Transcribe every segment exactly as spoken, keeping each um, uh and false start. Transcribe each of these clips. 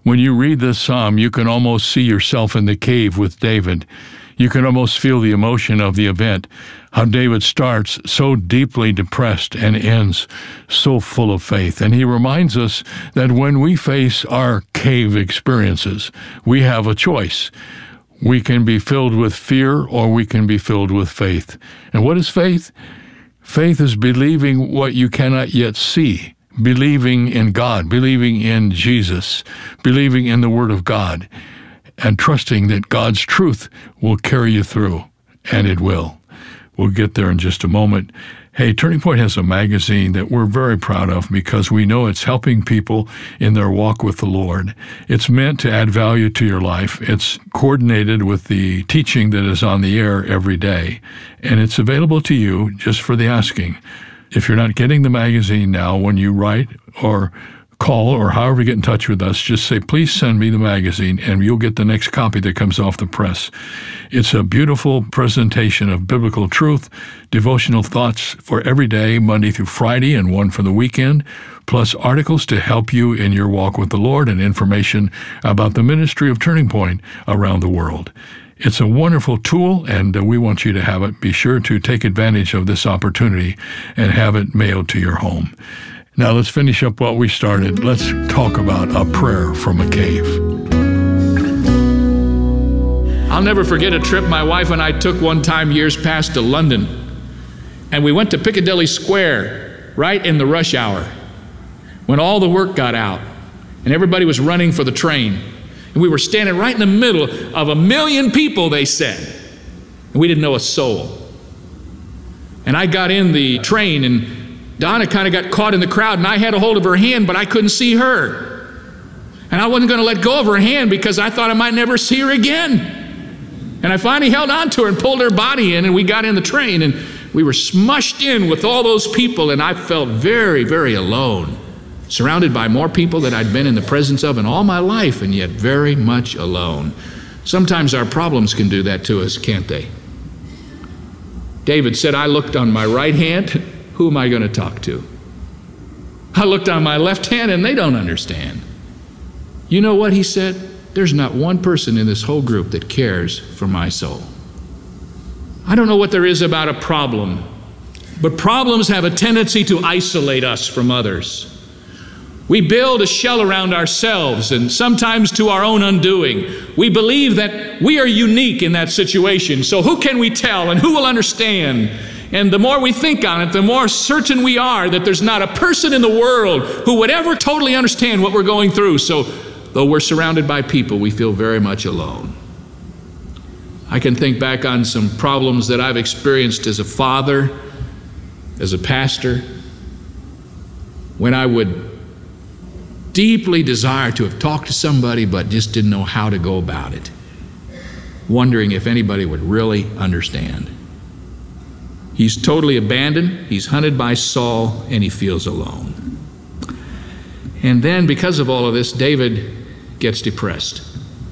When you read this psalm, you can almost see yourself in the cave with David. You can almost feel the emotion of the event, how David starts so deeply depressed and ends so full of faith. And he reminds us that when we face our cave experiences, we have a choice. We can be filled with fear or we can be filled with faith. And what is faith? Faith is believing what you cannot yet see, believing in God, believing in Jesus, believing in the Word of God, and trusting that God's truth will carry you through, and it will. We'll get there in just a moment. Hey, Turning Point has a magazine that we're very proud of because we know it's helping people in their walk with the Lord. It's meant to add value to your life. It's coordinated with the teaching that is on the air every day, and it's available to you just for the asking. If you're not getting the magazine now, when you write or call or however you get in touch with us, just say, please send me the magazine, and you'll get the next copy that comes off the press. It's a beautiful presentation of biblical truth, devotional thoughts for every day, Monday through Friday, and one for the weekend, plus articles to help you in your walk with the Lord and information about the ministry of Turning Point around the world. It's a wonderful tool, and uh, we want you to have it. Be sure to take advantage of this opportunity and have it mailed to your home. Now let's finish up what we started. Let's talk about a prayer from a cave. I'll never forget a trip my wife and I took one time years past to London. And we went to Piccadilly Square right in the rush hour when all the work got out and everybody was running for the train. And we were standing right in the middle of a million people, they said. And we didn't know a soul. And I got in the train, and Donna kind of got caught in the crowd, and I had a hold of her hand, but I couldn't see her. And I wasn't going to let go of her hand because I thought I might never see her again. And I finally held on to her and pulled her body in, and we got in the train, and we were smushed in with all those people, and I felt very, very alone, surrounded by more people that I'd been in the presence of in all my life, and yet very much alone. Sometimes our problems can do that to us, can't they? David said, I looked on my right hand. Who am I going to talk to? I looked on my left hand, and they don't understand. You know what he said? There's not one person in this whole group that cares for my soul. I don't know what there is about a problem, but problems have a tendency to isolate us from others. We build a shell around ourselves, and sometimes to our own undoing. We believe that we are unique in that situation, so who can we tell and who will understand? And the more we think on it, the more certain we are that there's not a person in the world who would ever totally understand what we're going through. So though we're surrounded by people, we feel very much alone. I can think back on some problems that I've experienced as a father, as a pastor, when I would deeply desire to have talked to somebody but just didn't know how to go about it, wondering if anybody would really understand. He's totally abandoned, he's hunted by Saul, and he feels alone. And then, because of all of this, David gets depressed.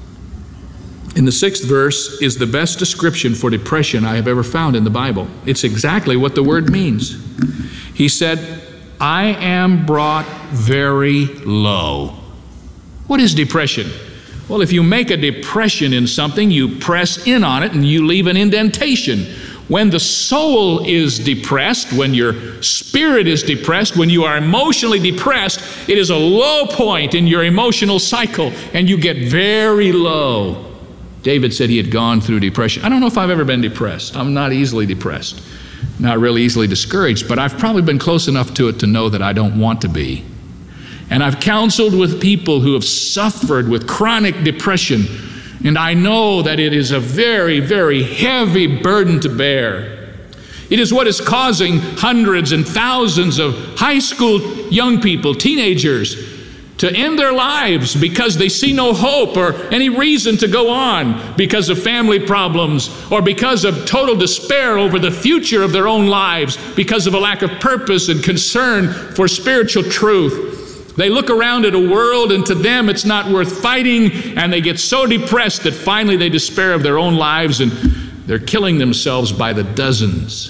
In the sixth verse is the best description for depression I have ever found in the Bible. It's exactly what the word means. He said, I am brought very low. What is depression? Well, if you make a depression in something, you press in on it and you leave an indentation. When the soul is depressed, when your spirit is depressed, when you are emotionally depressed, it is a low point in your emotional cycle, and you get very low. David said he had gone through depression. I don't know if I've ever been depressed. I'm not easily depressed, not really easily discouraged, but I've probably been close enough to it to know that I don't want to be. And I've counseled with people who have suffered with chronic depression, and I know that it is a very, very heavy burden to bear. It is what is causing hundreds and thousands of high school young people, teenagers, to end their lives because they see no hope or any reason to go on because of family problems or because of total despair over the future of their own lives, because of a lack of purpose and concern for spiritual truth. They look around at a world, and to them it's not worth fighting, and they get so depressed that finally they despair of their own lives, and they're killing themselves by the dozens.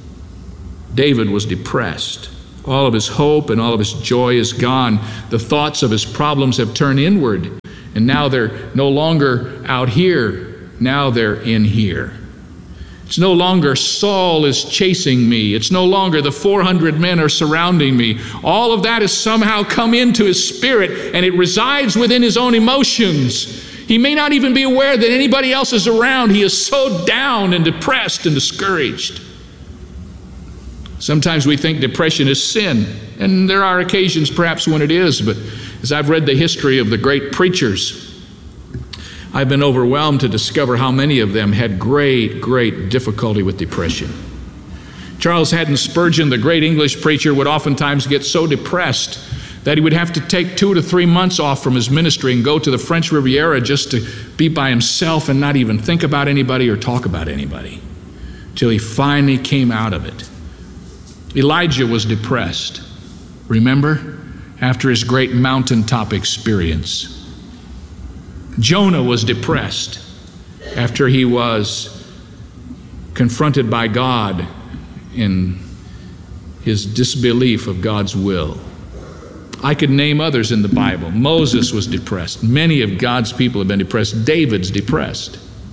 David was depressed. All of his hope and all of his joy is gone. The thoughts of his problems have turned inward. And now they're no longer out here. Now they're in here. It's no longer Saul is chasing me. It's no longer the four hundred men are surrounding me. All of that has somehow come into his spirit, and it resides within his own emotions. He may not even be aware that anybody else is around. He is so down and depressed and discouraged. Sometimes we think depression is sin, and there are occasions perhaps when it is, but as I've read the history of the great preachers, I've been overwhelmed to discover how many of them had great, great difficulty with depression. Charles Haddon Spurgeon, the great English preacher, would oftentimes get so depressed that he would have to take two to three months off from his ministry and go to the French Riviera just to be by himself and not even think about anybody or talk about anybody, till he finally came out of it. Elijah was depressed, remember, after his great mountaintop experience. Jonah was depressed after he was confronted by God in his disbelief of God's will. I could name others in the Bible. Moses was depressed. Many of God's people have been depressed. David's depressed.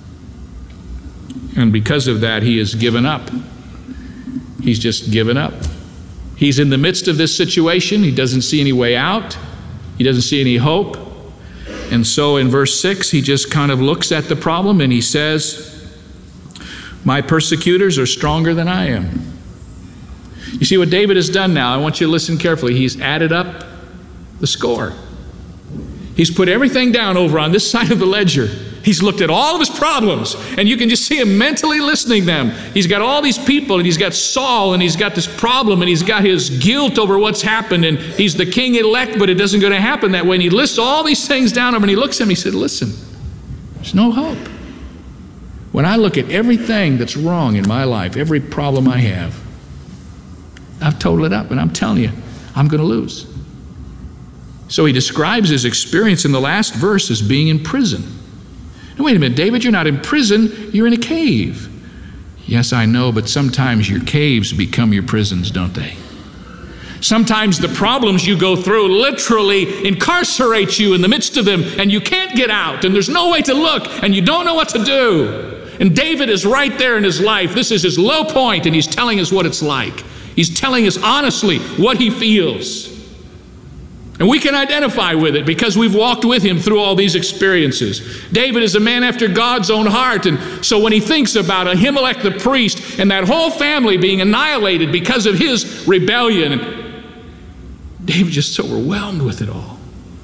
And because of that, he has given up. He's just given up. He's in the midst of this situation. He doesn't see any way out. He doesn't see any hope. And so in verse six, he just kind of looks at the problem and he says, my persecutors are stronger than I am. You see what David has done now? I want you to listen carefully. He's added up the score. He's put everything down over on this side of the ledger. He's looked at all of his problems, and you can just see him mentally listing them. He's got all these people, and he's got Saul, and he's got this problem, and he's got his guilt over what's happened, and he's the king elect, but it doesn't going to happen that way. And he lists all these things down over, and he looks at him, he said, listen, there's no hope. When I look at everything that's wrong in my life, every problem I have, I've totaled it up, and I'm telling you, I'm going to lose. So he describes his experience in the last verse as being in prison. Now, wait a minute, David, you're not in prison, you're in a cave. Yes, I know, but sometimes your caves become your prisons, don't they? Sometimes the problems you go through literally incarcerate you in the midst of them, and you can't get out, and there's no way to look, and you don't know what to do. And David is right there in his life. This is his low point, and he's telling us what it's like. He's telling us honestly what he feels. And we can identify with it because we've walked with him through all these experiences. David is a man after God's own heart, and so when he thinks about Ahimelech the priest and that whole family being annihilated because of his rebellion, David's just overwhelmed with it all.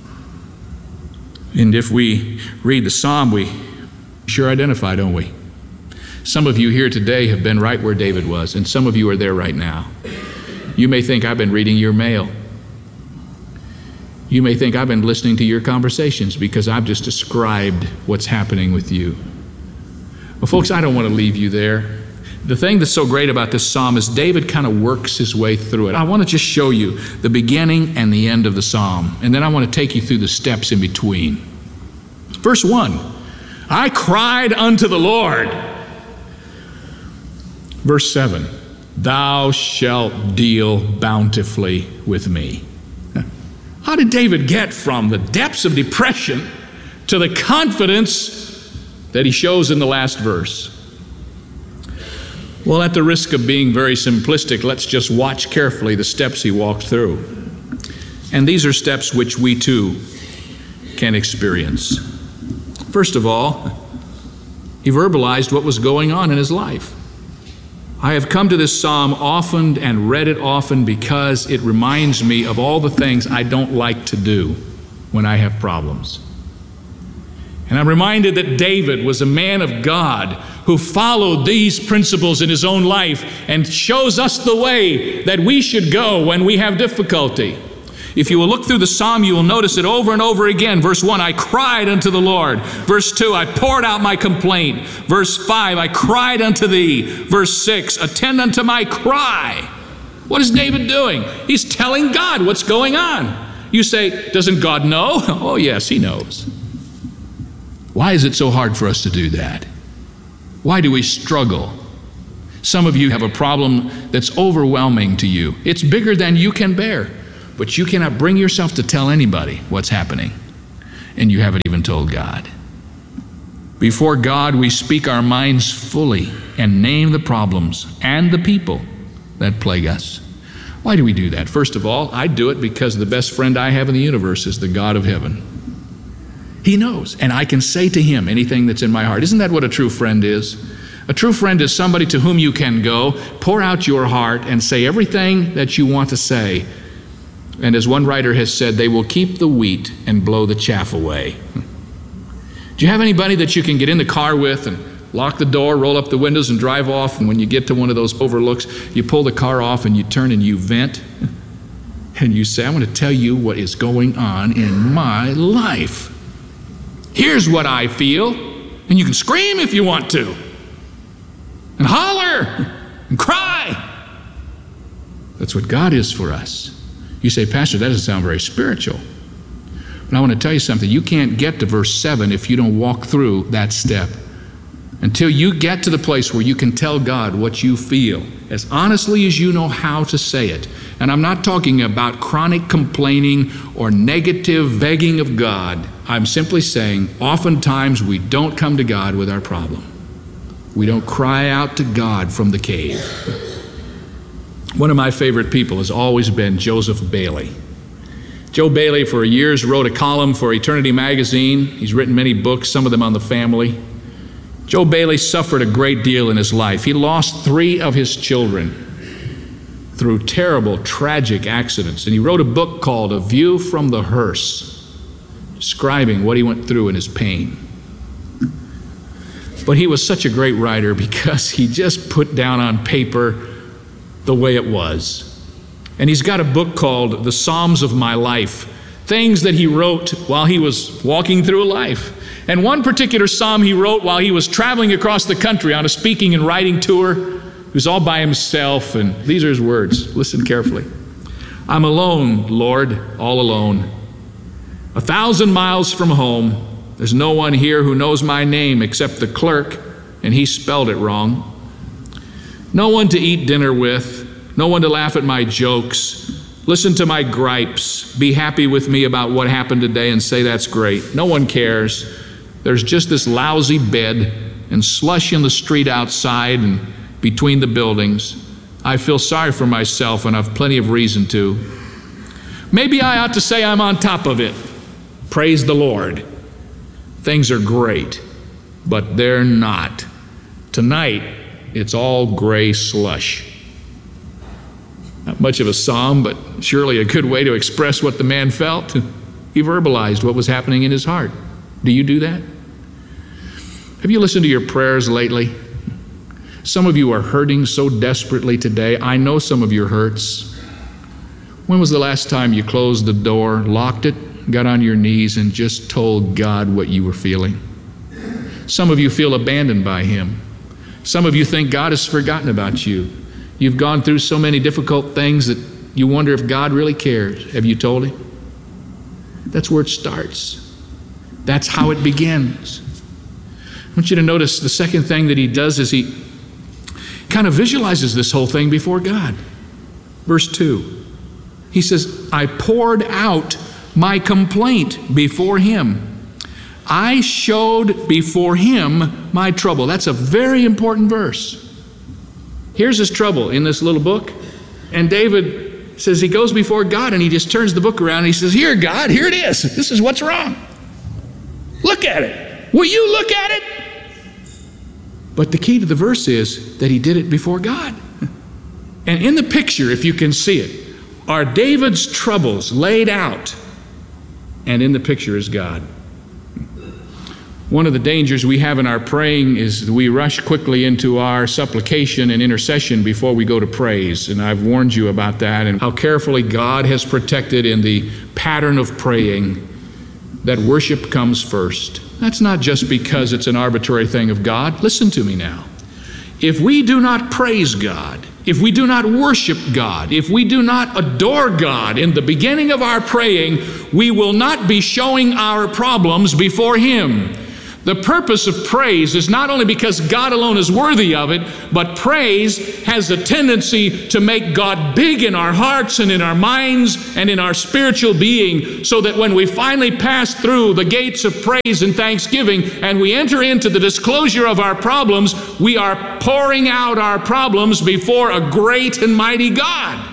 And if we read the psalm, we sure identify, don't we? Some of you here today have been right where David was, and some of you are there right now. You may think I've been reading your mail. You may think I've been listening to your conversations because I've just described what's happening with you. Well, folks, I don't want to leave you there. The thing that's so great about this psalm is David kind of works his way through it. I want to just show you the beginning and the end of the psalm, and then I want to take you through the steps in between. Verse one, I cried unto the Lord. Verse seven, thou shalt deal bountifully with me. How did David get from the depths of depression to the confidence that he shows in the last verse? Well, at the risk of being very simplistic, let's just watch carefully the steps he walked through. And these are steps which we too can experience. First of all, he verbalized what was going on in his life. I have come to this psalm often and read it often because it reminds me of all the things I don't like to do when I have problems. And I'm reminded that David was a man of God who followed these principles in his own life and shows us the way that we should go when we have difficulty. If you will look through the psalm, you will notice it over and over again. Verse one, I cried unto the Lord. Verse two, I poured out my complaint. Verse five, I cried unto thee. Verse six, attend unto my cry. What is David doing? He's telling God what's going on. You say, doesn't God know? Oh yes, he knows. Why is it so hard for us to do that? Why do we struggle? Some of you have a problem that's overwhelming to you. It's bigger than you can bear. But you cannot bring yourself to tell anybody what's happening. and you haven't even told God. Before God, we speak our minds fully and name the problems and the people that plague us. Why do we do that? First of all, I do it because the best friend I have in the universe is the God of heaven. He knows, and I can say to him anything that's in my heart. Isn't that what a true friend is? A true friend is somebody to whom you can go, pour out your heart, and say everything that you want to say. And as one writer has said, they will keep the wheat and blow the chaff away. Do you have anybody that you can get in the car with and lock the door, roll up the windows, and drive off? And when you get to one of those overlooks, you pull the car off and you turn and you vent. And you say, I'm going to tell you what is going on in my life. Here's what I feel. And you can scream if you want to. And holler. And cry. That's what God is for us. You say, Pastor, that doesn't sound very spiritual. But I want to tell you something. You can't get to verse seven if you don't walk through that step. Until you get to the place where you can tell God what you feel, as honestly as you know how to say it. And I'm not talking about chronic complaining or negative begging of God. I'm simply saying, oftentimes we don't come to God with our problem. We don't cry out to God from the cave. One of my favorite people has always been Joseph Bailey. Joe Bailey, for years, wrote a column for Eternity Magazine. He's written many books, some of them on the family. Joe Bailey suffered a great deal in his life. He lost three of his children through terrible, tragic accidents. And he wrote a book called A View from the Hearse, describing what he went through in his pain. But he was such a great writer because he just put down on paper the way it was. And he's got a book called The Psalms of My Life, things that he wrote while he was walking through life. And one particular psalm he wrote while he was traveling across the country on a speaking and writing tour. He was all by himself, and these are his words. Listen carefully. I'm alone, Lord, all alone. A thousand miles from home. There's no one here who knows my name except the clerk, and he spelled it wrong. No one to eat dinner with, no one to laugh at my jokes, listen to my gripes, be happy with me about what happened today and say that's great. No one cares. There's just this lousy bed and slush in the street outside and between the buildings. I feel sorry for myself, and I've plenty of reason to. Maybe I ought to say I'm on top of it. Praise the Lord. Things are great, but they're not. Tonight, it's all gray slush. Not much of a psalm, but surely a good way to express what the man felt. He verbalized what was happening in his heart. Do you do that? Have you listened to your prayers lately? Some of you are hurting so desperately today. I know some of your hurts. When was the last time you closed the door, locked it, got on your knees, and just told God what you were feeling? Some of you feel abandoned by Him. Some of you think God has forgotten about you. You've gone through so many difficult things that you wonder if God really cares. Have you told Him? That's where it starts. That's how it begins. I want you to notice the second thing that he does is he kind of visualizes this whole thing before God. Verse two, he says, I poured out my complaint before Him. I showed before Him my trouble. That's a very important verse. Here's his trouble in this little book. And David says he goes before God and he just turns the book around and he says, here, God, here it is. This is what's wrong. Look at it. Will you look at it? But the key to the verse is that he did it before God. And in the picture, if you can see it, are David's troubles laid out. And in the picture is God. One of the dangers we have in our praying is that we rush quickly into our supplication and intercession before we go to praise. And I've warned you about that and how carefully God has protected in the pattern of praying that worship comes first. That's not just because it's an arbitrary thing of God. Listen to me now. If we do not praise God, if we do not worship God, if we do not adore God in the beginning of our praying, we will not be showing our problems before Him. The purpose of praise is not only because God alone is worthy of it, but praise has a tendency to make God big in our hearts and in our minds and in our spiritual being, so that when we finally pass through the gates of praise and thanksgiving and we enter into the disclosure of our problems, we are pouring out our problems before a great and mighty God.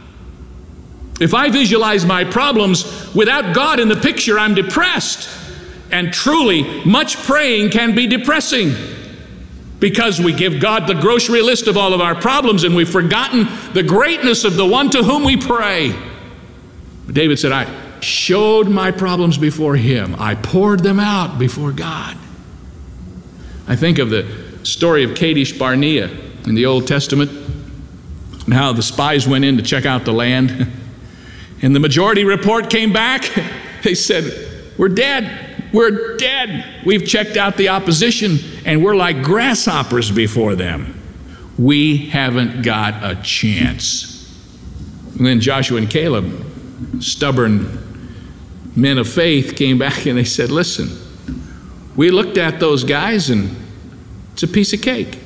If I visualize my problems without God in the picture, I'm depressed. And truly, much praying can be depressing, because we give God the grocery list of all of our problems and we've forgotten the greatness of the one to whom we pray. David said, I showed my problems before him. I poured them out before God. I think of the story of Kadesh Barnea in the Old Testament, and how the spies went in to check out the land. And the majority report came back. They said, we're dead. We're dead. We've checked out the opposition, and we're like grasshoppers before them. We haven't got a chance. And then Joshua and Caleb, stubborn men of faith, came back and they said, listen, we looked at those guys and it's a piece of cake.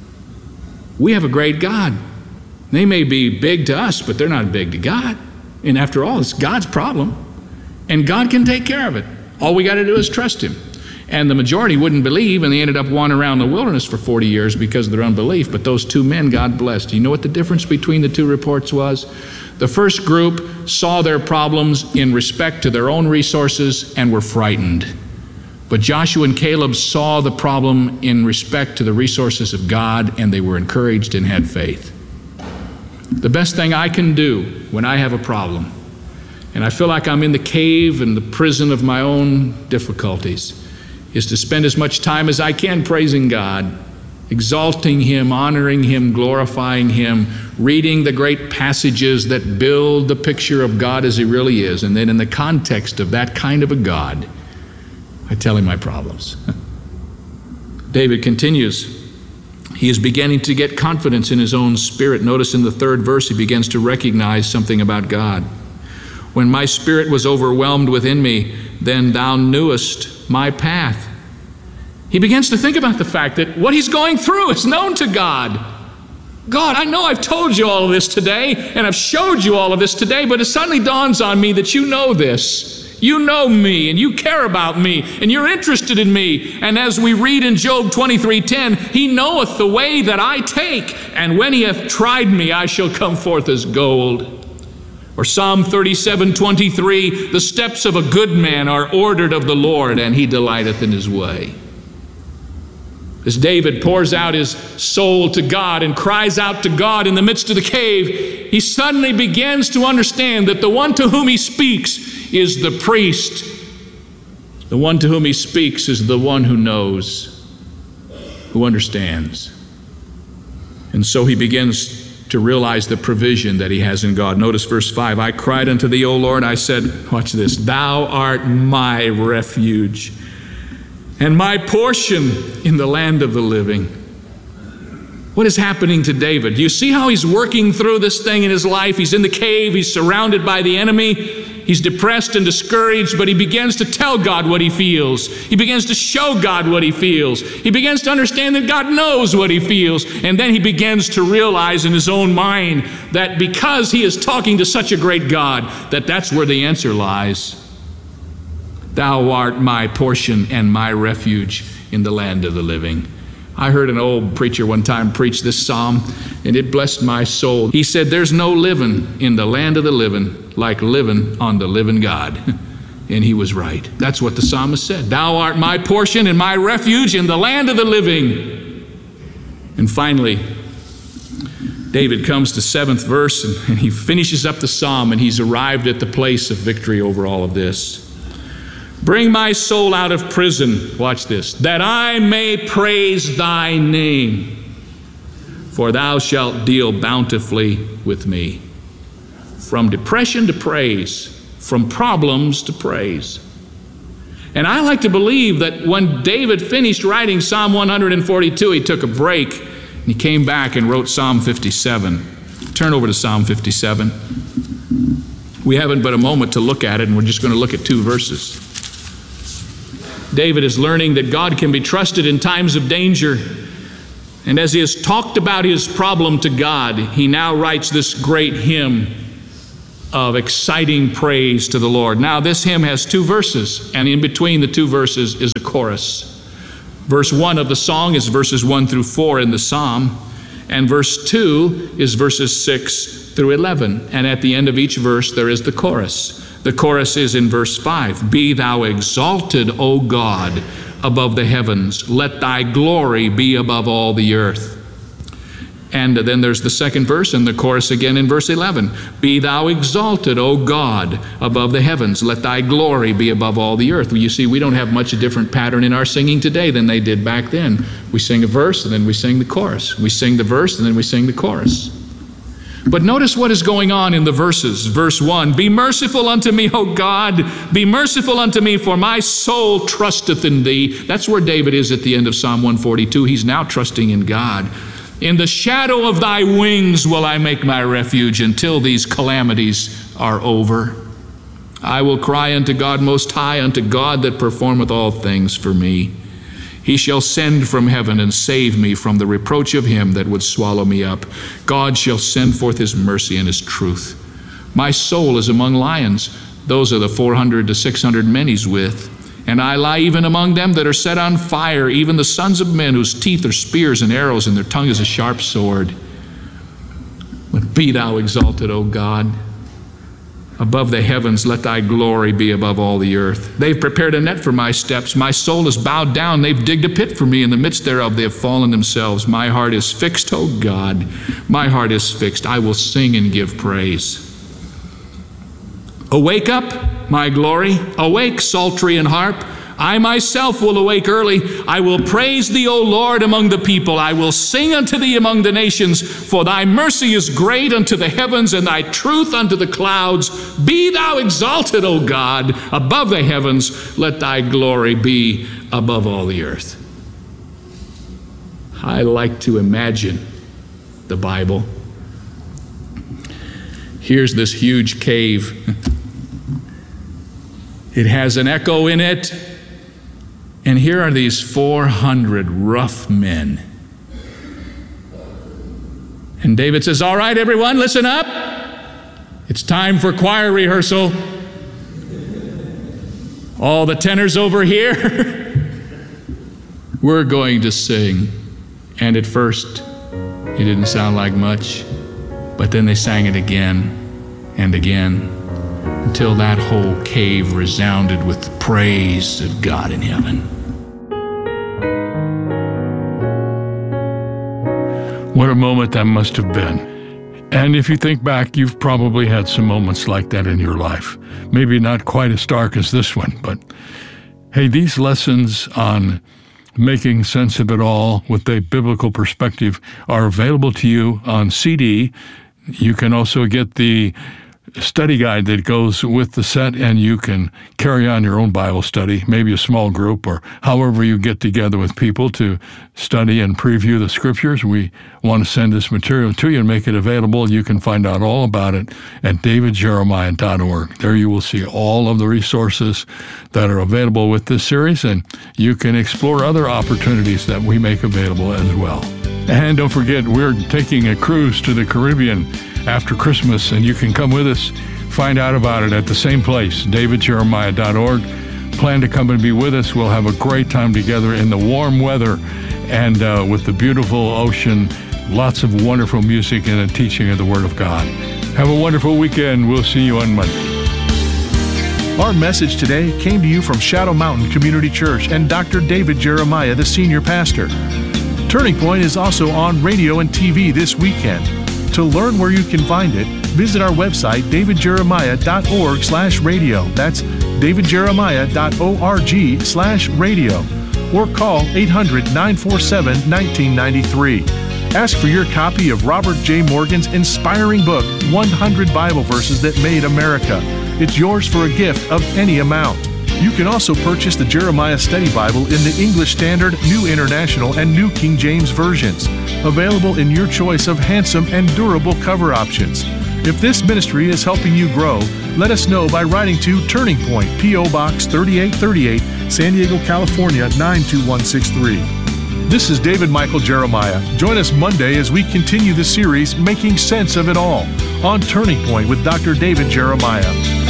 We have a great God. They may be big to us, but they're not big to God. And after all, it's God's problem, and God can take care of it. All we got to do is trust him. And the majority wouldn't believe, and they ended up wandering around the wilderness for forty years because of their unbelief. But those two men, God blessed. You know what the difference between the two reports was? The first group saw their problems in respect to their own resources and were frightened. But Joshua and Caleb saw the problem in respect to the resources of God, and they were encouraged and had faith. The best thing I can do when I have a problem, and I feel like I'm in the cave and the prison of my own difficulties, is to spend as much time as I can praising God, exalting him, honoring him, glorifying him, reading the great passages that build the picture of God as he really is. And then in the context of that kind of a God, I tell him my problems. David continues. He is beginning to get confidence in his own spirit. Notice in the third verse, he begins to recognize something about God. When my spirit was overwhelmed within me, then thou knewest my path. He begins to think about the fact that what he's going through is known to God. God, I know I've told you all of this today, and I've showed you all of this today, but it suddenly dawns on me that you know this. You know me, and you care about me, and you're interested in me. And as we read in Job twenty-three ten, he knoweth the way that I take, and when he hath tried me, I shall come forth as gold. Or Psalm thirty-seven twenty-three, the steps of a good man are ordered of the Lord, and he delighteth in his way. As David pours out his soul to God and cries out to God in the midst of the cave, he suddenly begins to understand that the one to whom he speaks is the priest. The one to whom he speaks is the one who knows, who understands. And so he begins to realize the provision that he has in God. Notice verse five, I cried unto thee, O Lord, I said, watch this, thou art my refuge and my portion in the land of the living. What is happening to David? Do you see how he's working through this thing in his life? He's in the cave, he's surrounded by the enemy, he's depressed and discouraged, but he begins to tell God what he feels. He begins to show God what he feels. He begins to understand that God knows what he feels. And then he begins to realize in his own mind that because he is talking to such a great God, that that's where the answer lies. Thou art my portion and my refuge in the land of the living. I heard an old preacher one time preach this psalm, and it blessed my soul. He said, there's no living in the land of the living like living on the living God. And he was right. That's what the psalmist said. Thou art my portion and my refuge in the land of the living. And finally, David comes to seventh verse, and, and he finishes up the psalm, and he's arrived at the place of victory over all of this. Bring my soul out of prison, watch this, that I may praise thy name, for thou shalt deal bountifully with me. From depression to praise, from problems to praise. And I like to believe that when David finished writing Psalm one forty-two, he took a break and he came back and wrote Psalm fifty-seven. Turn over to Psalm fifty-seven. We haven't but a moment to look at it, and we're just going to look at two verses. David is learning that God can be trusted in times of danger. And as he has talked about his problem to God, he now writes this great hymn of exciting praise to the Lord. Now, this hymn has two verses, and in between the two verses is a chorus. Verse one of the song is verses one through four in the psalm, and verse two is verses six through eleven. And at the end of each verse, there is the chorus. The chorus is in verse five. Be thou exalted, O God, above the heavens. Let thy glory be above all the earth. And then there's the second verse and the chorus again in verse eleven. Be thou exalted, O God, above the heavens. Let thy glory be above all the earth. Well, you see, we don't have much a different pattern in our singing today than they did back then. We sing a verse and then we sing the chorus. We sing the verse and then we sing the chorus. But notice what is going on in the verses. Verse one, be merciful unto me, O God, be merciful unto me, for my soul trusteth in thee. That's where David is at the end of Psalm one forty-two. He's now trusting in God. In the shadow of thy wings will I make my refuge until these calamities are over. I will cry unto God most high, unto God that performeth all things for me. He shall send from heaven and save me from the reproach of him that would swallow me up. God shall send forth his mercy and his truth. My soul is among lions. Those are the four hundred to six hundred men he's with. And I lie even among them that are set on fire, even the sons of men whose teeth are spears and arrows, and their tongue is a sharp sword. But be thou exalted, O God. Above the heavens, let thy glory be above all the earth. They've prepared a net for my steps. My soul is bowed down. They've digged a pit for me. In the midst thereof they have fallen themselves. My heart is fixed, O God. My heart is fixed. I will sing and give praise. Awake up, my glory. Awake, psaltery and harp. I myself will awake early. I will praise thee, O Lord, among the people. I will sing unto thee among the nations. For thy mercy is great unto the heavens, and thy truth unto the clouds. Be thou exalted, O God, above the heavens. Let thy glory be above all the earth. I like to imagine the Bible. Here's this huge cave. It has an echo in it. And here are these four hundred rough men. And David says, all right, everyone, listen up. It's time for choir rehearsal. All the tenors over here. We're going to sing. And at first, it didn't sound like much. But then they sang it again and again, until that whole cave resounded with the praise of God in heaven. What a moment that must have been. And if you think back, you've probably had some moments like that in your life. Maybe not quite as dark as this one, but hey, these lessons on making sense of it all with a biblical perspective are available to you on C D. You can also get the study guide that goes with the set, and you can carry on your own Bible study, maybe a small group, or however you get together with people to study and preview the scriptures. We want to send this material to you and make it available. You can find out all about it at david jeremiah dot org. There you will see all of the resources that are available with this series, and you can explore other opportunities that we make available as well. And don't forget, we're taking a cruise to the Caribbean after Christmas, and you can come with us. Find out about it at the same place, david jeremiah dot org. Plan to come and be with us. We'll have a great time together in the warm weather and uh, with the beautiful ocean, lots of wonderful music and a teaching of the Word of God. Have a wonderful weekend. We'll see you on Monday. Our message today came to you from Shadow Mountain Community Church and Doctor David Jeremiah, the senior pastor. Turning Point is also on radio and T V this weekend. To learn where you can find it, visit our website, david jeremiah dot org slash radio. That's david jeremiah dot org slash radio. Or call eight hundred, nine four seven, one nine nine three. Ask for your copy of Robert J. Morgan's inspiring book, one hundred Bible Verses That Made America. It's yours for a gift of any amount. You can also purchase the Jeremiah Study Bible in the English Standard, New International, and New King James versions, available in your choice of handsome and durable cover options. If this ministry is helping you grow, let us know by writing to Turning Point, P O Box thirty-eight thirty-eight, San Diego, California, nine two one six three. This is David Michael Jeremiah. Join us Monday as we continue the series, Making Sense of It All, on Turning Point with Doctor David Jeremiah.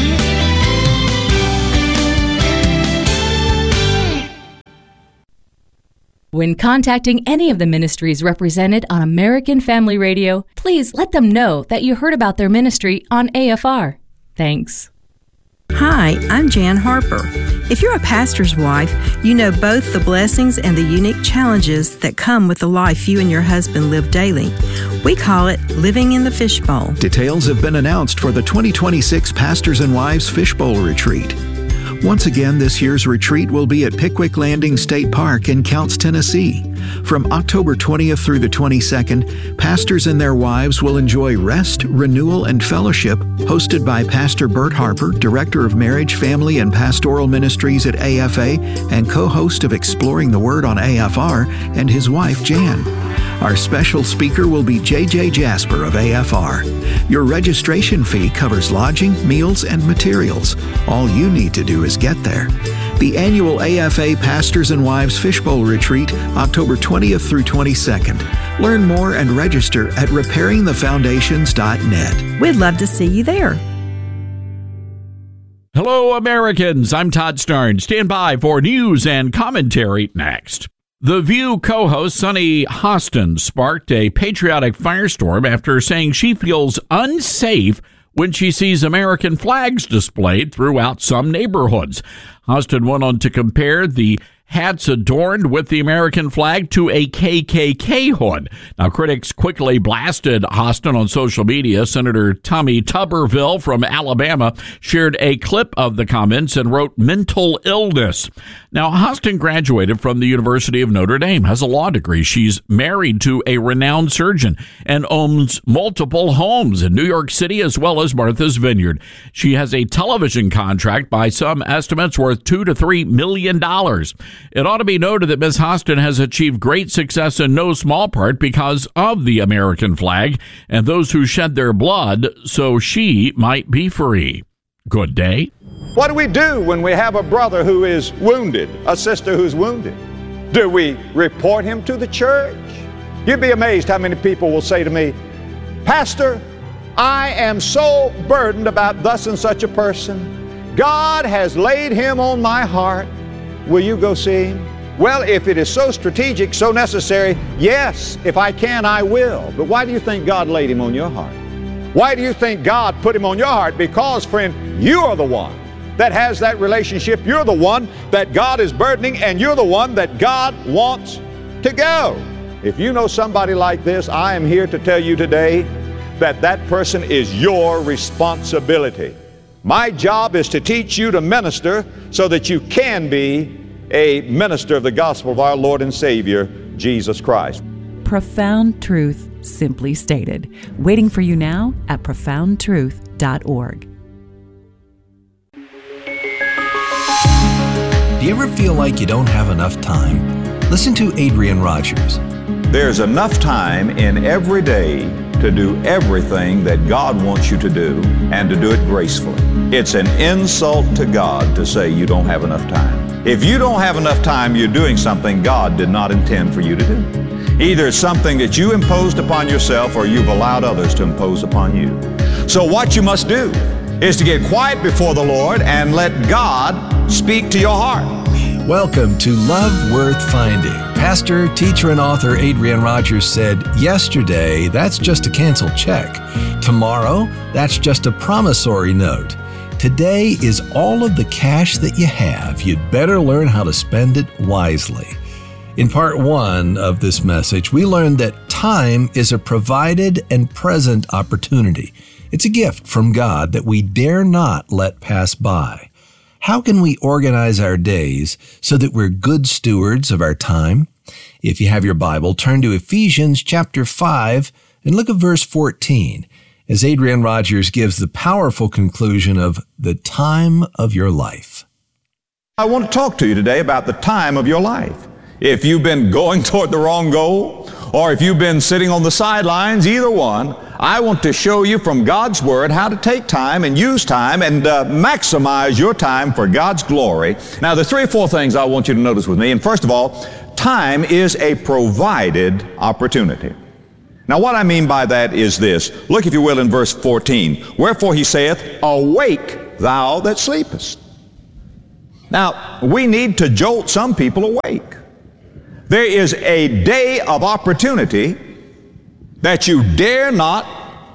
When contacting any of the ministries represented on American Family Radio, please let them know that you heard about their ministry on A F R. Thanks. Hi, I'm Jan Harper. If you're a pastor's wife, you know both the blessings and the unique challenges that come with the life you and your husband live daily. We call it living in the fishbowl. Details have been announced for the twenty twenty-six Pastors and Wives Fishbowl Retreat. Once again, this year's retreat will be at Pickwick Landing State Park in Counce, Tennessee. From October twentieth through the twenty-second, pastors and their wives will enjoy rest, renewal, and fellowship hosted by Pastor Bert Harper, Director of Marriage, Family, and Pastoral Ministries at A F A and co-host of Exploring the Word on A F R, and his wife, Jan. Our special speaker will be J J Jasper of A F R. Your registration fee covers lodging, meals, and materials. All you need to do is get there. The annual A F A Pastors and Wives Fishbowl Retreat, October twentieth through twenty-second. Learn more and register at repairing the foundations dot net. We'd love to see you there. Hello, Americans. I'm Todd Starn. Stand by for news and commentary next. The View co-host Sunny Hostin sparked a patriotic firestorm after saying she feels unsafe when she sees American flags displayed throughout some neighborhoods. Hostin went on to compare the hats adorned with the American flag to a K K K hood. Now, critics quickly blasted Hostin on social media. Senator Tommy Tuberville from Alabama shared a clip of the comments and wrote, "Mental illness." Now, Hostin graduated from the University of Notre Dame, has a law degree. She's married to a renowned surgeon and owns multiple homes in New York City as well as Martha's Vineyard. She has a television contract by some estimates worth two to three million dollars. It ought to be noted that Miz Hostin has achieved great success in no small part because of the American flag and those who shed their blood so she might be free. Good day. What do we do when we have a brother who is wounded, a sister who's wounded? Do we report him to the church? You'd be amazed how many people will say to me, "Pastor, I am so burdened about thus and such a person. God has laid him on my heart. Will you go see him?" Well, if it is so strategic, so necessary, yes, if I can, I will. But why do you think God laid him on your heart? Why do you think God put him on your heart? Because, friend, you are the one that has that relationship. You're the one that God is burdening, and you're the one that God wants to go. If you know somebody like this, I am here to tell you today that that person is your responsibility. My job is to teach you to minister so that you can be a minister of the gospel of our Lord and Savior, Jesus Christ. Profound truth, simply stated. Waiting for you now at profound truth dot org. Do you ever feel like you don't have enough time? Listen to Adrian Rogers. There's enough time in every day to do everything that God wants you to do and to do it gracefully. It's an insult to God to say you don't have enough time. If you don't have enough time, you're doing something God did not intend for you to do. Either it's something that you imposed upon yourself or you've allowed others to impose upon you. So what you must do is to get quiet before the Lord and let God speak to your heart. Welcome to Love Worth Finding. Pastor, teacher, and author Adrian Rogers said, yesterday, that's just a canceled check. Tomorrow, that's just a promissory note. Today is all of the cash that you have. You'd better learn how to spend it wisely. In part one of this message, we learned that time is a provided and present opportunity. It's a gift from God that we dare not let pass by. How can we organize our days so that we're good stewards of our time? If you have your Bible, turn to Ephesians chapter five and look at verse fourteen, as Adrian Rogers gives the powerful conclusion of the time of your life. I want to talk to you today about the time of your life. If you've been going toward the wrong goal, or if you've been sitting on the sidelines, either one, I want to show you from God's Word how to take time and use time and uh, maximize your time for God's glory. Now, there are three or four things I want you to notice with me. And first of all, time is a provided opportunity. Now, what I mean by that is this. Look, if you will, in verse fourteen. Wherefore he saith, awake thou that sleepest. Now, we need to jolt some people awake. There is a day of opportunity that you dare not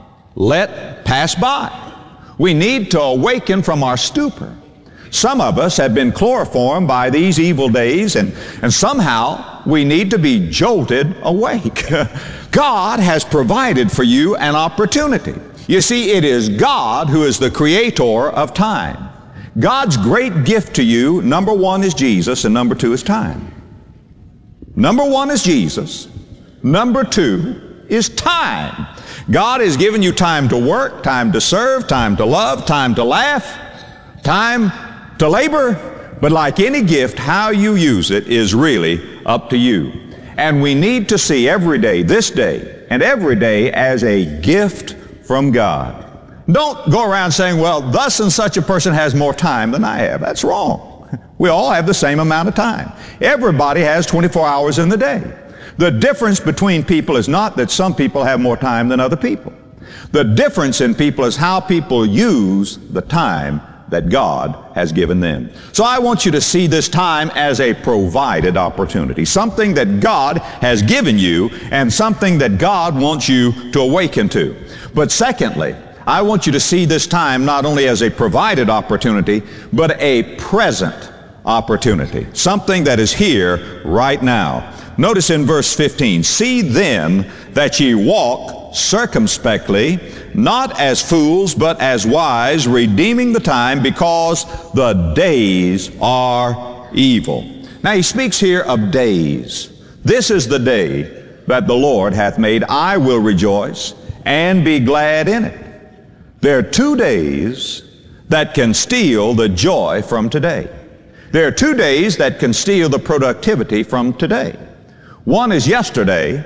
let pass by. We need to awaken from our stupor. Some of us have been chloroformed by these evil days, and, and somehow we need to be jolted awake. God has provided for you an opportunity. You see, it is God who is the creator of time. God's great gift to you, number one is Jesus, and number two is time. Number one is Jesus. Number two is time. God has given you time to work, time to serve, time to love, time to laugh, time to labor. But like any gift, how you use it is really up to you. And we need to see every day, this day, and every day as a gift from God. Don't go around saying, well, thus and such a person has more time than I have. That's wrong. We all have the same amount of time. Everybody has twenty-four hours in the day. The difference between people is not that some people have more time than other people. The difference in people is how people use the time that God has given them. So I want you to see this time as a provided opportunity, something that God has given you and something that God wants you to awaken to. But secondly, I want you to see this time not only as a provided opportunity, but a present opportunity, something that is here right now. Notice in verse fifteen, see then that ye walk circumspectly, not as fools, but as wise, redeeming the time, because the days are evil. Now he speaks here of days. This is the day that the Lord hath made. I will rejoice and be glad in it. There are two days that can steal the joy from today. There are two days that can steal the productivity from today. One is yesterday,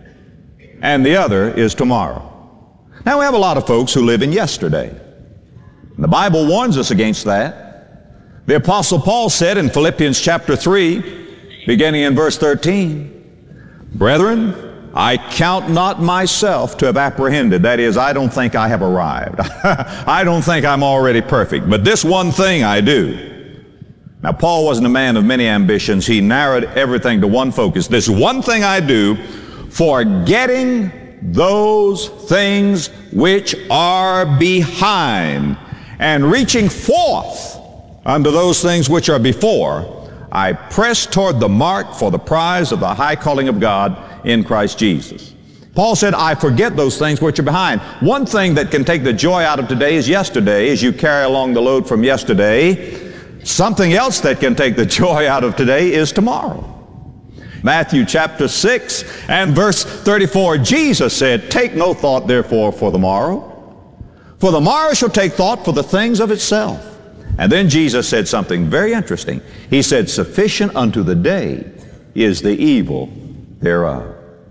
and the other is tomorrow. Now, we have a lot of folks who live in yesterday. The Bible warns us against that. The Apostle Paul said in Philippians chapter three, beginning in verse thirteen, brethren, I count not myself to have apprehended. That is, I don't think I have arrived. I don't think I'm already perfect. But this one thing I do. Now, Paul wasn't a man of many ambitions. He narrowed everything to one focus. This one thing I do, forgetting those things which are behind, and reaching forth unto those things which are before, I press toward the mark for the prize of the high calling of God in Christ Jesus. Paul said, I forget those things which are behind. One thing that can take the joy out of today is yesterday, as you carry along the load from yesterday. Something else that can take the joy out of today is tomorrow. Matthew chapter six and verse thirty-four, Jesus said, take no thought therefore for the morrow, for the morrow shall take thought for the things of itself. And then Jesus said something very interesting. He said, sufficient unto the day is the evil thereof.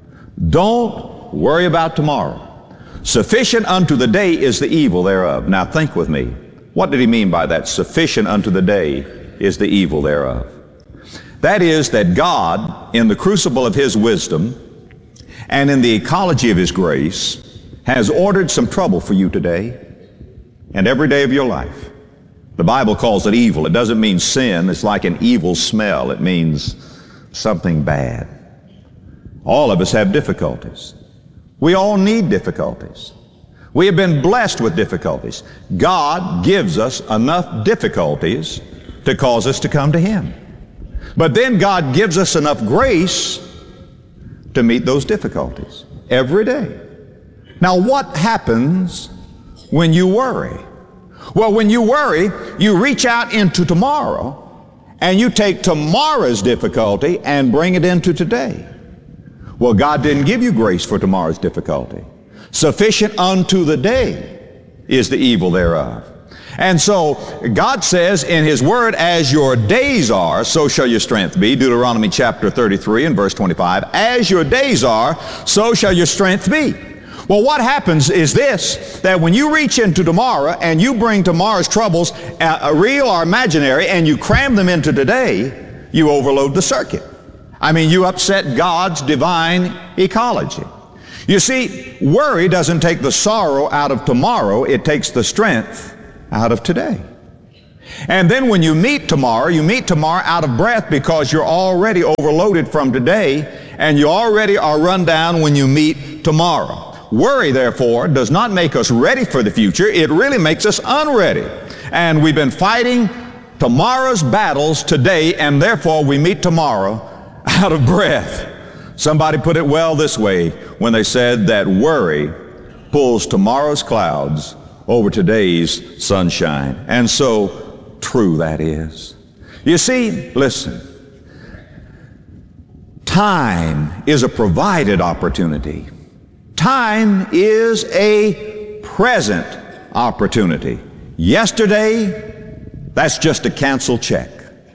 Don't worry about tomorrow. Sufficient unto the day is the evil thereof. Now think with me. What did he mean by that? Sufficient unto the day is the evil thereof. That is that God, in the crucible of His wisdom and in the ecology of His grace, has ordered some trouble for you today and every day of your life. The Bible calls it evil. It doesn't mean sin. It's like an evil smell. It means something bad. All of us have difficulties. We all need difficulties. We have been blessed with difficulties. God gives us enough difficulties to cause us to come to Him. But then God gives us enough grace to meet those difficulties every day. Now, what happens when you worry? Well, when you worry, you reach out into tomorrow and you take tomorrow's difficulty and bring it into today. Well, God didn't give you grace for tomorrow's difficulty. Sufficient unto the day is the evil thereof. And so God says in His Word, as your days are, so shall your strength be. Deuteronomy chapter thirty-three and verse twenty-five. As your days are, so shall your strength be. Well, what happens is this, that when you reach into tomorrow and you bring tomorrow's troubles, uh, real or imaginary, and you cram them into today, you overload the circuit. I mean, you upset God's divine ecology. You see, worry doesn't take the sorrow out of tomorrow, it takes the strength out of today. And then when you meet tomorrow, you meet tomorrow out of breath because you're already overloaded from today, and you already are run down when you meet tomorrow. Worry, therefore, does not make us ready for the future. It really makes us unready. And we've been fighting tomorrow's battles today, and therefore we meet tomorrow out of breath. Somebody put it well this way when they said that worry pulls tomorrow's clouds over today's sunshine. And so true that is. You see, listen, time is a provided opportunity. Time is a present opportunity. Yesterday, that's just a canceled check.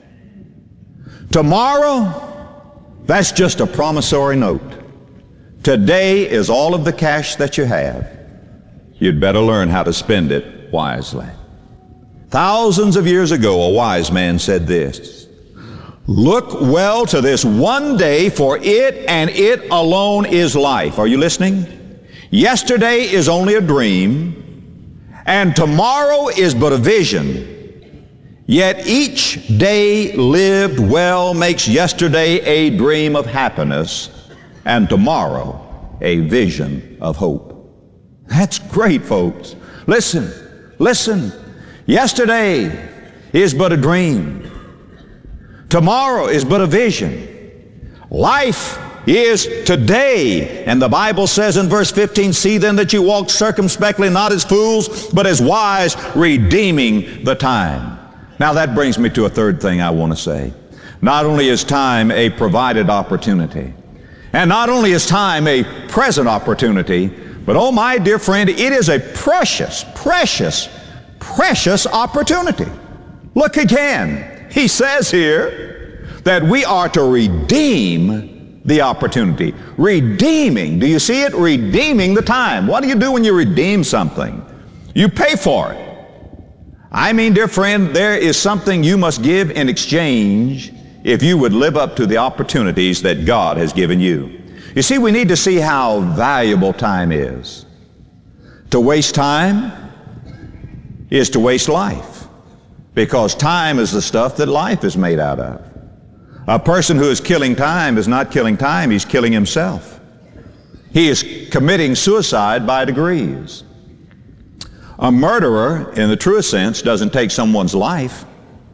Tomorrow, that's just a promissory note. Today is all of the cash that you have. You'd better learn how to spend it wisely. Thousands of years ago, a wise man said this, "Look well to this one day, for it and it alone is life." Are you listening? Yesterday is only a dream, and tomorrow is but a vision. Yet each day lived well makes yesterday a dream of happiness, and tomorrow a vision of hope. That's great, folks. Listen, listen. Yesterday is but a dream. Tomorrow is but a vision. Life is today. And the Bible says in verse fifteen, "See then that you walk circumspectly, not as fools, but as wise, redeeming the time." Now that brings me to a third thing I want to say. Not only is time a provided opportunity, and not only is time a present opportunity, but oh my dear friend, it is a precious, precious, precious opportunity. Look again. He says here that we are to redeem the opportunity. Redeeming. Do you see it? Redeeming the time. What do you do when you redeem something? You pay for it. I mean, dear friend, there is something you must give in exchange if you would live up to the opportunities that God has given you. You see, we need to see how valuable time is. To waste time is to waste life, because time is the stuff that life is made out of. A person who is killing time is not killing time, he's killing himself. He is committing suicide by degrees. A murderer, in the truest sense, doesn't take someone's life.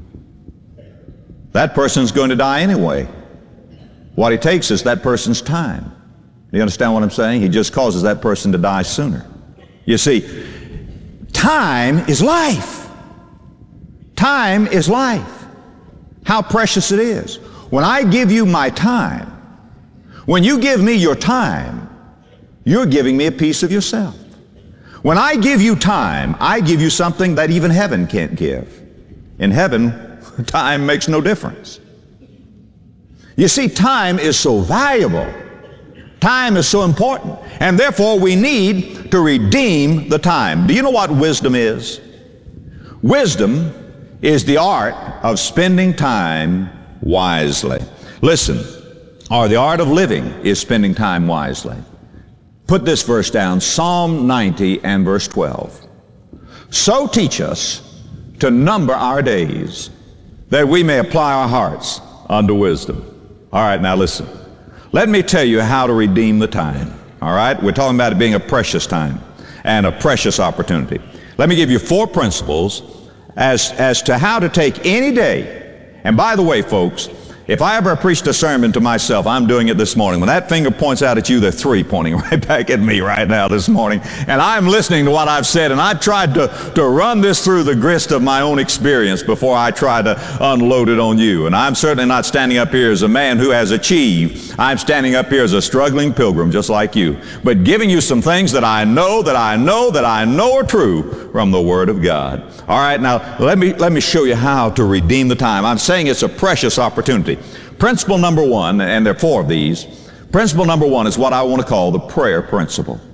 That person's going to die anyway. What he takes is that person's time. Do you understand what I'm saying? He just causes that person to die sooner. You see, time is life. Time is life. How precious it is. When I give you my time, when you give me your time, you're giving me a piece of yourself. When I give you time, I give you something that even heaven can't give. In heaven, time makes no difference. You see, time is so valuable. Time is so important. And therefore, we need to redeem the time. Do you know what wisdom is? Wisdom is the art of spending time wisely. Listen, or the art of living is spending time wisely. Put this verse down, Psalm ninety and verse twelve. "So teach us to number our days, that we may apply our hearts unto wisdom." All right, now listen. Let me tell you how to redeem the time. All right? We're talking about it being a precious time and a precious opportunity. Let me give you four principles as, as to how to take any day. And by the way, folks, if I ever preached a sermon to myself, I'm doing it this morning. When that finger points out at you, there are three pointing right back at me right now this morning. And I'm listening to what I've said, and I've tried to, to run this through the grist of my own experience before I try to unload it on you. And I'm certainly not standing up here as a man who has achieved. I'm standing up here as a struggling pilgrim just like you, but giving you some things that I know, that I know, that I know are true from the Word of God. All right, now let me, let me show you how to redeem the time. I'm saying it's a precious opportunity. Principle number one, and there are four of these. Principle number one is what I want to call the prayer principle.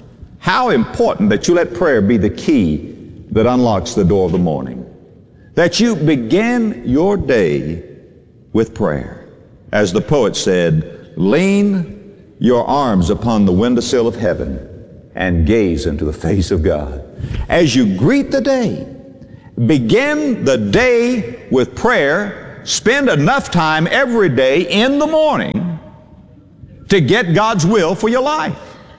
how important that you let prayer be the key that unlocks the door of the morning. That you begin your day with prayer. As the poet said, lean your arms upon the windowsill of heaven and gaze into the face of God. As you greet the day, begin the day with prayer. Spend enough time every day in the morning to get God's will for your life.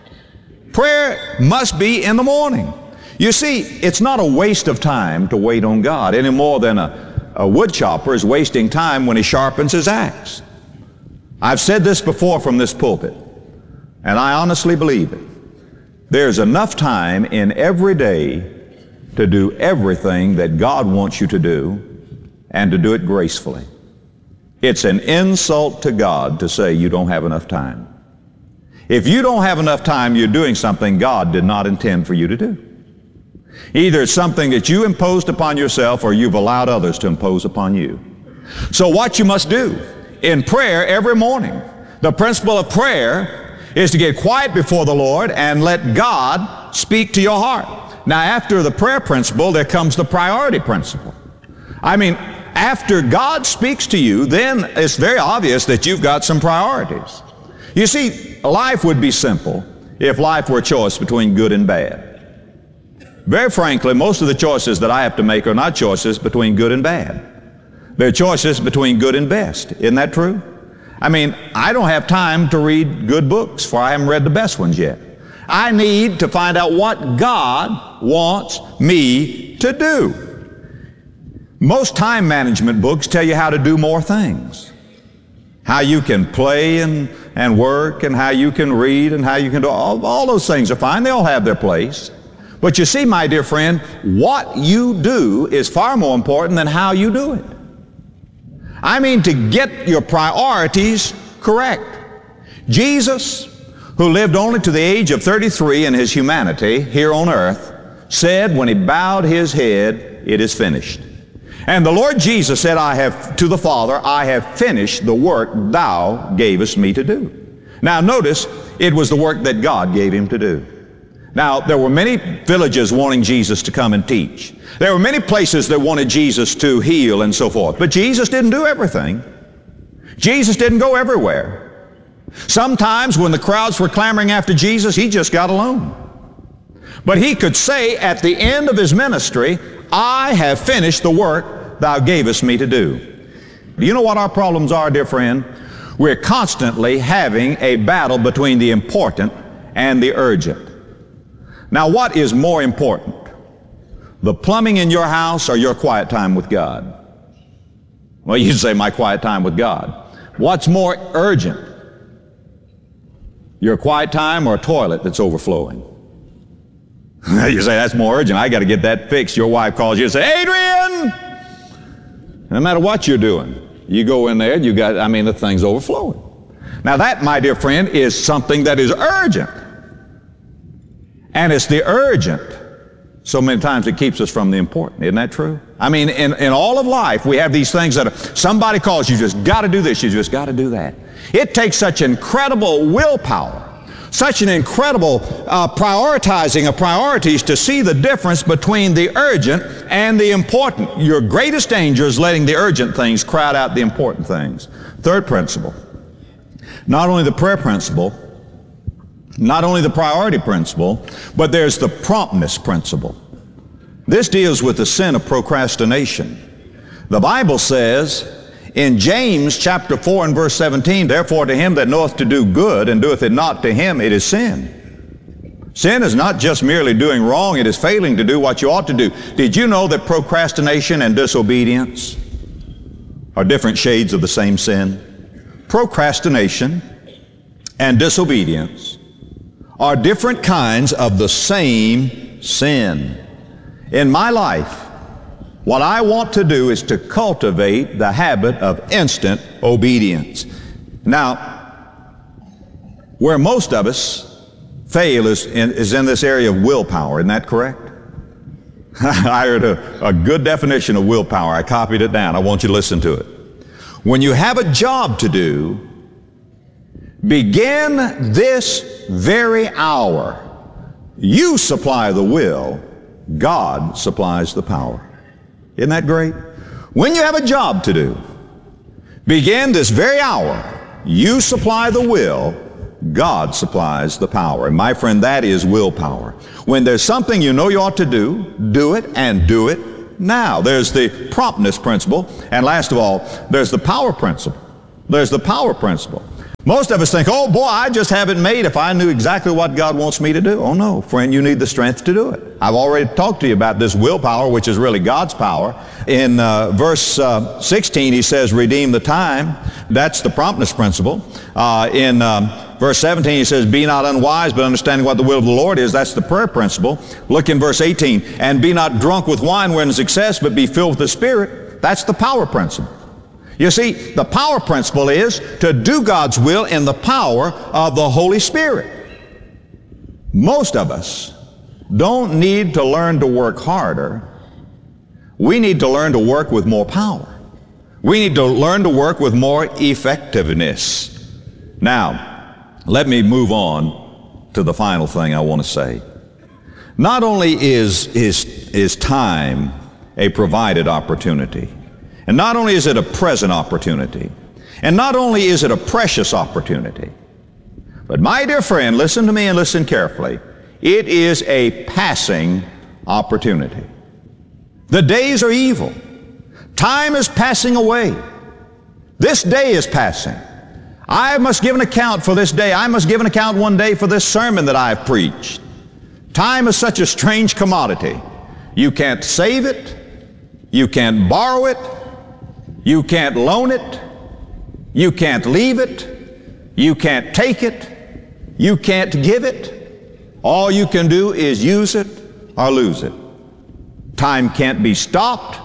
Prayer must be in the morning. You see, it's not a waste of time to wait on God any more than a, a wood chopper is wasting time when he sharpens his axe. I've said this before from this pulpit, and I honestly believe it. There's enough time in every day to do everything that God wants you to do and to do it gracefully. It's an insult to God to say you don't have enough time. If you don't have enough time, you're doing something God did not intend for you to do. Either it's something that you imposed upon yourself or you've allowed others to impose upon you. So what you must do in prayer every morning, the principle of prayer is to get quiet before the Lord and let God speak to your heart. Now, after the prayer principle, there comes the priority principle. I mean, after God speaks to you, then it's very obvious that you've got some priorities. You see, life would be simple if life were a choice between good and bad. Very frankly, most of the choices that I have to make are not choices between good and bad. They're choices between good and best. Isn't that true? I mean, I don't have time to read good books, for I haven't read the best ones yet. I need to find out what God wants me to do. Most time management books tell you how to do more things. How you can play and, and work, and how you can read, and how you can do all, all those things are fine. They all have their place. But you see, my dear friend, what you do is far more important than how you do it. I mean, to get your priorities correct. Jesus, who lived only to the age of thirty-three in his humanity here on earth, said when he bowed his head, it is finished. And the Lord Jesus said, I have, to the Father, I have finished the work thou gavest me to do. Now notice, it was the work that God gave him to do. Now, there were many villages wanting Jesus to come and teach. There were many places that wanted Jesus to heal and so forth. But Jesus didn't do everything. Jesus didn't go everywhere. Sometimes when the crowds were clamoring after Jesus, he just got alone. But he could say at the end of his ministry, I have finished the work thou gavest me to do. Do you know what our problems are, dear friend? We're constantly having a battle between the important and the urgent. Now, what is more important? The plumbing in your house or your quiet time with God? Well, you'd say my quiet time with God. What's more urgent? Your quiet time or a toilet that's overflowing? You say, that's more urgent. I got to get that fixed. Your wife calls you and says, Adrian! No matter what you're doing, you go in there and you got, I mean, the thing's overflowing. Now that, my dear friend, is something that is urgent. And it's the urgent, so many times it keeps us from the important. Isn't that true? I mean, in, in all of life, we have these things that are, somebody calls, you just got to do this, you just got to do that. It takes such incredible willpower, such an incredible uh, prioritizing of priorities to see the difference between the urgent and the important. Your greatest danger is letting the urgent things crowd out the important things. Third principle, not only the prayer principle, not only the priority principle, but there's the promptness principle. This deals with the sin of procrastination. The Bible says in James chapter four and verse seventeen, therefore to him that knoweth to do good and doeth it not, to him it is sin. Sin is not just merely doing wrong, it is failing to do what you ought to do. Did you know that procrastination and disobedience are different shades of the same sin? Procrastination and disobedience are different kinds of the same sin. In my life, what I want to do is to cultivate the habit of instant obedience. Now, where most of us fail is in, is in this area of willpower. Isn't that correct? I heard a, a good definition of willpower. I copied it down. I want you to listen to it. When you have a job to do, begin this very hour You supply the will, God supplies the power. Isn't that great? When you have a job to do, begin this very hour. You supply the will, God supplies the power. And my friend, that is willpower. When there's something you know you ought to do, do it and do it now. There's the promptness principle. And last of all, there's the power principle. There's the power principle. Most of us think, oh boy, I just have it made if I knew exactly what God wants me to do. Oh no, friend, you need the strength to do it. I've already talked to you about this willpower, which is really God's power. In uh, verse uh, sixteen, he says, redeem the time. That's the promptness principle. Uh, in um, verse seventeen, he says, be not unwise, but understanding what the will of the Lord is. That's the prayer principle. Look in verse eighteen, and be not drunk with wine wherein is excess, but be filled with the Spirit. That's the power principle. You see, the power principle is to do God's will in the power of the Holy Spirit. Most of us don't need to learn to work harder. We need to learn to work with more power. We need to learn to work with more effectiveness. Now, let me move on to the final thing I want to say. Not only is, is, is time a provided opportunity, and not only is it a present opportunity, and not only is it a precious opportunity, but my dear friend, listen to me and listen carefully, it is a passing opportunity. The days are evil. Time is passing away. This day is passing. I must give an account for this day. I must give an account one day for this sermon that I've preached. Time is such a strange commodity. You can't save it. You can't borrow it. You can't loan it. You can't leave it. You can't take it. You can't give it. All you can do is use it or lose it. Time can't be stopped.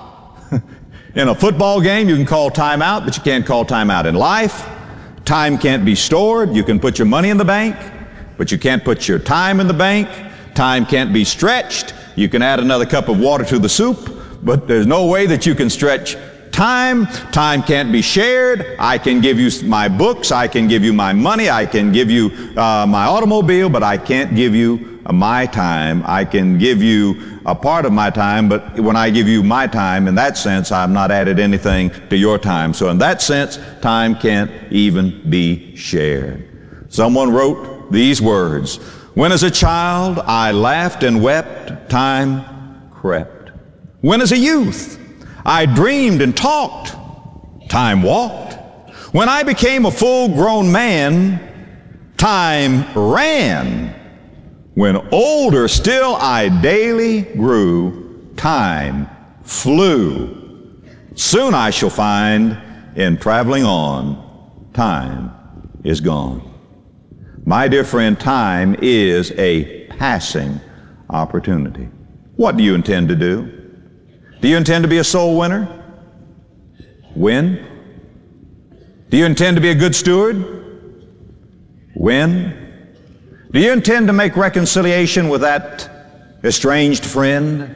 In a football game, you can call time out, but you can't call time out in life. Time can't be stored. You can put your money in the bank, but you can't put your time in the bank. Time can't be stretched. You can add another cup of water to the soup, but there's no way that you can stretch time. Time can't be shared. I can give you my books. I can give you my money. I can give you uh, my automobile, but I can't give you uh, my time. I can give you a part of my time, but when I give you my time, in that sense, I've not added anything to your time. So in that sense, time can't even be shared. Someone wrote these words, when as a child I laughed and wept, time crept. When as a youth I dreamed and talked, time walked. When I became a full-grown man, time ran. When older still I daily grew, time flew. Soon I shall find, in traveling on, time is gone. My dear friend, time is a passing opportunity. What do you intend to do? Do you intend to be a soul winner? Win? Do you intend to be a good steward? Win? Do you intend to make reconciliation with that estranged friend?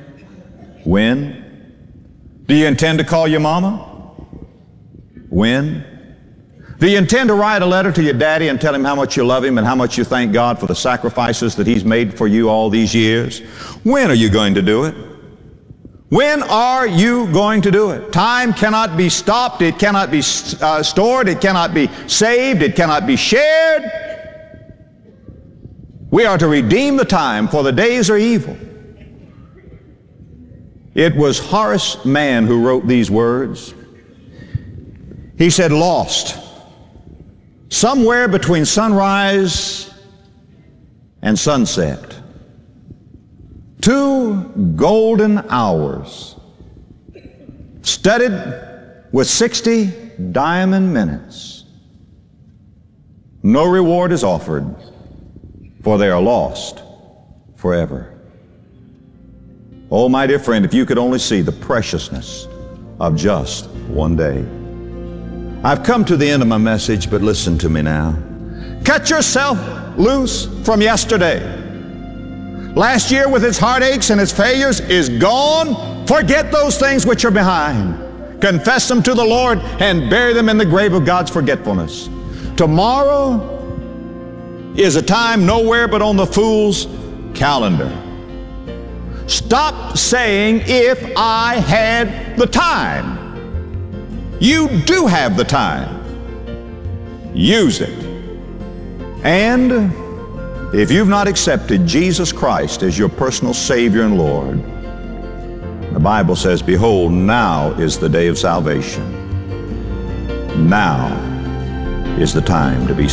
Win? Do you intend to call your mama? Win? Do you intend to write a letter to your daddy and tell him how much you love him and how much you thank God for the sacrifices that he's made for you all these years? When are you going to do it? When are you going to do it? Time cannot be stopped. It cannot be uh, stored. It cannot be saved. It cannot be shared. We are to redeem the time, for the days are evil. It was Horace Mann who wrote these words. He said, lost somewhere between sunrise and sunset, two golden hours, studded with sixty diamond minutes. No reward is offered, for they are lost forever. Oh, my dear friend, if you could only see the preciousness of just one day. I've come to the end of my message, but listen to me now. Cut yourself loose from yesterday. Last year, with its heartaches and its failures, is gone. Forget those things which are behind. Confess them to the Lord and bury them in the grave of God's forgetfulness. Tomorrow is a time nowhere but on the fool's calendar. Stop saying, if I had the time. You do have the time. Use it. And if you've not accepted Jesus Christ as your personal Savior and Lord, the Bible says, behold, now is the day of salvation. Now is the time to be